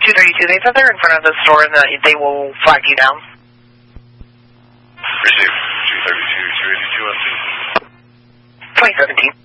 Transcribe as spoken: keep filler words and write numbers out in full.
two thirty-two, they said they're in front of the store and that they will flag you down. Receive. two thirty-two, two eighty-two, M T. twenty seventeen.